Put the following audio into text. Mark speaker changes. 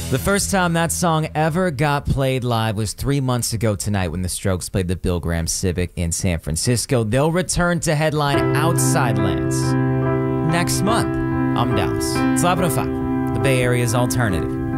Speaker 1: The first time that song ever got played live was 3 months ago tonight when the Strokes played the Bill Graham Civic in San Francisco. They'll return to headline Outside Lands next month. I'm Dallas. It's 11:05, the Bay Area's alternative.